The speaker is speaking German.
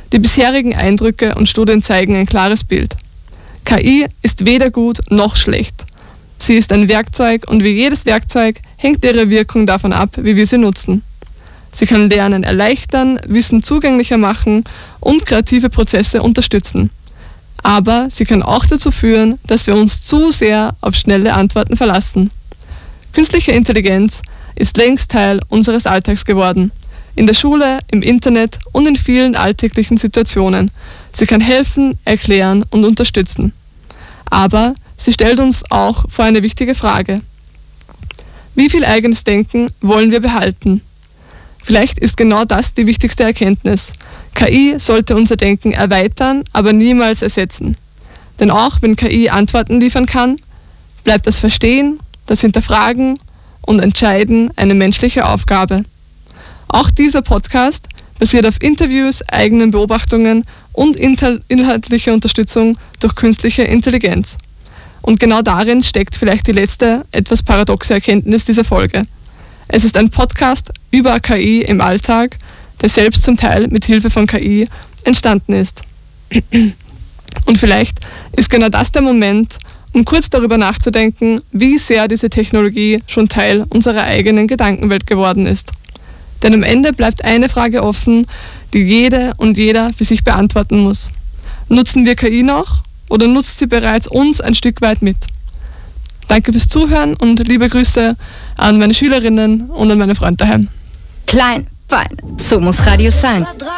Die bisherigen Eindrücke und Studien zeigen ein klares Bild. KI ist weder gut noch schlecht. Sie ist ein Werkzeug und wie jedes Werkzeug hängt ihre Wirkung davon ab, wie wir sie nutzen. Sie kann Lernen erleichtern, Wissen zugänglicher machen und kreative Prozesse unterstützen. Aber sie kann auch dazu führen, dass wir uns zu sehr auf schnelle Antworten verlassen. Künstliche Intelligenz ist längst Teil unseres Alltags geworden. In der Schule, im Internet und in vielen alltäglichen Situationen. Sie kann helfen, erklären und unterstützen. Aber sie stellt uns auch vor eine wichtige Frage. Wie viel eigenes Denken wollen wir behalten? Vielleicht ist genau das die wichtigste Erkenntnis. KI sollte unser Denken erweitern, aber niemals ersetzen. Denn auch wenn KI Antworten liefern kann, bleibt das Verstehen, das Hinterfragen und Entscheiden eine menschliche Aufgabe. Auch dieser Podcast basiert auf Interviews, eigenen Beobachtungen und inhaltlicher Unterstützung durch künstliche Intelligenz. Und genau darin steckt vielleicht die letzte, etwas paradoxe Erkenntnis dieser Folge. Es ist ein Podcast über KI im Alltag, der selbst zum Teil mit Hilfe von KI entstanden ist. Und vielleicht ist genau das der Moment, um kurz darüber nachzudenken, wie sehr diese Technologie schon Teil unserer eigenen Gedankenwelt geworden ist. Denn am Ende bleibt eine Frage offen, die jede und jeder für sich beantworten muss. Nutzen wir KI noch oder nutzt sie bereits uns ein Stück weit mit? Danke fürs Zuhören und liebe Grüße an meine Schülerinnen und an meine Freunde daheim. Klein, fein, so muss Radio sein.